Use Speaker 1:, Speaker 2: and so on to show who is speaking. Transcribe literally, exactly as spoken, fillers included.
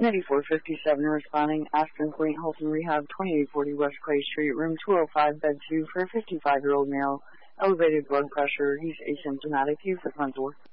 Speaker 1: ninety-four fifty-seven responding, Aspen Point Health and Rehab, twenty-eight forty West Clay Street, room two oh five, bed two, for a fifty-five-year-old male, elevated blood pressure. He's asymptomatic. Use the front door.